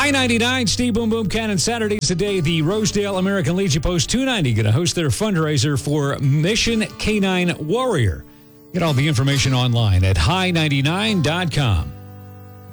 High 99, Steve Boom Boom Cannon. Saturdays today, the Rosedale American Legion Post 290 going to host their fundraiser for Mission Canine Warrior. Get all the information online at high99.com.